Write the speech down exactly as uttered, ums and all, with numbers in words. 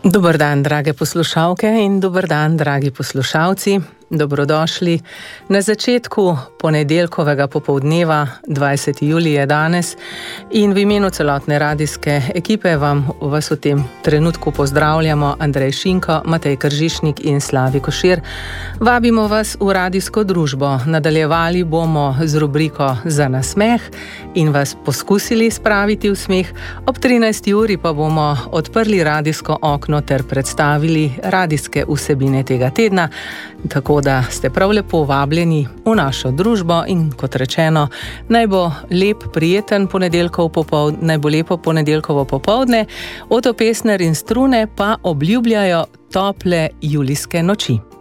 Dober dan, drage poslušalke in dober dan, dragi poslušalci. Dobrodošli na začetku ponedeljkovega popoldneva, dvajseti julij je danes, in v imenu celotne radijske ekipe vam vas v tem trenutku pozdravljamo Andrej Šinko, Matej Kržišnik in Slavi Košir. Vabimo vas v radijsko družbo. Nadaljevali bomo z rubriko Za nasmeh in vas poskusili spraviti v smeh. Ob trinajsti uri pa bomo odprli radijsko okno ter predstavili radijske vsebine tega tedna. Tako da ste prav lepo vabljeni v našo družbo in kot rečeno, naj bo lep, prijeten ponedeljkov popoldne, naj bo lepo ponedeljkovo popoldne, Oto Pestner in Strune pa obljubljajo tople julijske noči.